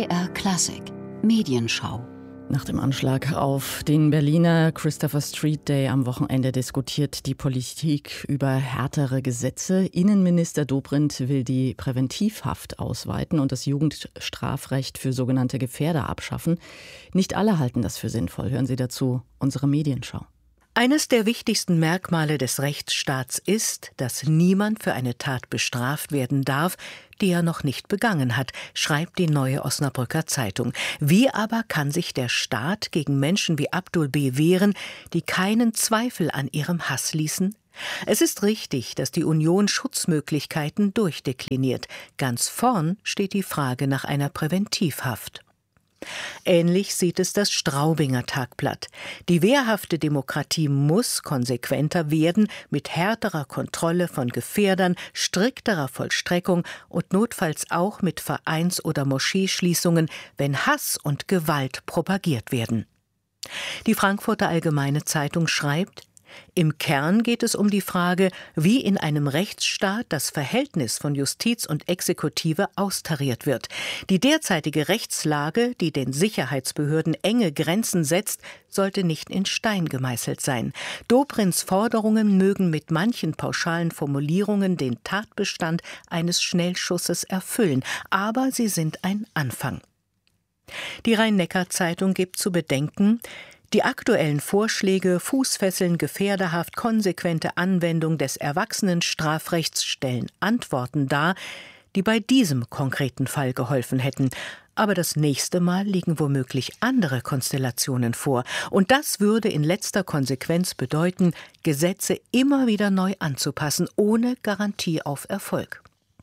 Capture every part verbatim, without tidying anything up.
B R Klassik Medienschau. Nach dem Anschlag auf den Berliner Christopher Street Day am Wochenende diskutiert die Politik über härtere Gesetze. Innenminister Dobrindt will die Präventivhaft ausweiten und das Jugendstrafrecht für sogenannte Gefährder abschaffen. Nicht alle halten das für sinnvoll. Hören Sie dazu unsere Medienschau. Eines der wichtigsten Merkmale des Rechtsstaats ist, dass niemand für eine Tat bestraft werden darf, die er noch nicht begangen hat, schreibt die Neue Osnabrücker Zeitung. Wie aber kann sich der Staat gegen Menschen wie Abdul B. wehren, die keinen Zweifel an ihrem Hass ließen? Es ist richtig, dass die Union Schutzmöglichkeiten durchdekliniert. Ganz vorn steht die Frage nach einer Präventivhaft. Ähnlich sieht es das Straubinger Tagblatt. Die wehrhafte Demokratie muss konsequenter werden mit härterer Kontrolle von Gefährdern, strikterer Vollstreckung und notfalls auch mit Vereins- oder Moscheeschließungen, wenn Hass und Gewalt propagiert werden. Die Frankfurter Allgemeine Zeitung schreibt: Im Kern geht es um die Frage, wie in einem Rechtsstaat das Verhältnis von Justiz und Exekutive austariert wird. Die derzeitige Rechtslage, die den Sicherheitsbehörden enge Grenzen setzt, sollte nicht in Stein gemeißelt sein. Dobrindts Forderungen mögen mit manchen pauschalen Formulierungen den Tatbestand eines Schnellschusses erfüllen, aber sie sind ein Anfang. Die Rhein-Neckar-Zeitung gibt zu bedenken: Die aktuellen Vorschläge, Fußfesseln, Gefährderhaft, konsequente Anwendung des Erwachsenenstrafrechts stellen Antworten dar, die bei diesem konkreten Fall geholfen hätten. Aber das nächste Mal liegen womöglich andere Konstellationen vor. Und das würde in letzter Konsequenz bedeuten, Gesetze immer wieder neu anzupassen, ohne Garantie auf Erfolg.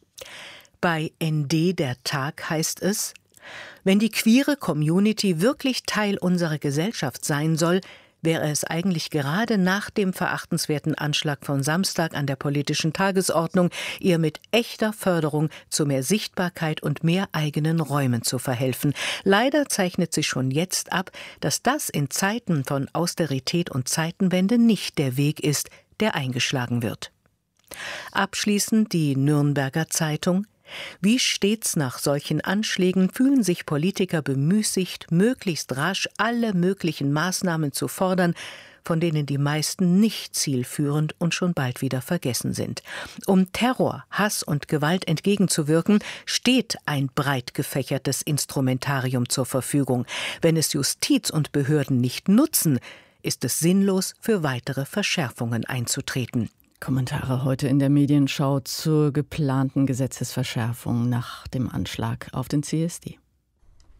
Bei N D der Tag heißt es: Wenn die queere Community wirklich Teil unserer Gesellschaft sein soll, wäre es eigentlich gerade nach dem verachtenswerten Anschlag von Samstag an der politischen Tagesordnung, ihr mit echter Förderung zu mehr Sichtbarkeit und mehr eigenen Räumen zu verhelfen. Leider zeichnet sich schon jetzt ab, dass das in Zeiten von Austerität und Zeitenwende nicht der Weg ist, der eingeschlagen wird. Abschließend die Nürnberger Zeitung: Wie stets nach solchen Anschlägen fühlen sich Politiker bemüßigt, möglichst rasch alle möglichen Maßnahmen zu fordern, von denen die meisten nicht zielführend und schon bald wieder vergessen sind. Um Terror, Hass und Gewalt entgegenzuwirken, steht ein breit gefächertes Instrumentarium zur Verfügung. Wenn es Justiz und Behörden nicht nutzen, ist es sinnlos, für weitere Verschärfungen einzutreten. Kommentare heute in der Medienschau zur geplanten Gesetzesverschärfung nach dem Anschlag auf den C S D.